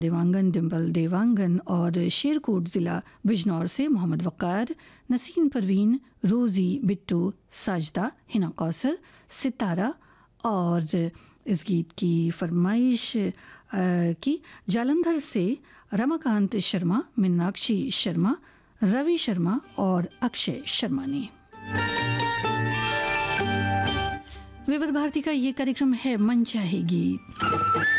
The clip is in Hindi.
देवांगन, डिम्पल देवांगन और शेरकोट ज़िला बिजनौर से मोहम्मद वक़ार, नसीन परवीन, रोज़ी, बिट्टू, साजदा, हिना कौसर, सितारा और इस गीत की फरमाइश की जालंधर से रमाकांत शर्मा, मीनाक्षी शर्मा, रवि शर्मा और अक्षय शर्मा ने। विविध भारती का ये कार्यक्रम है मनचाहे गीत।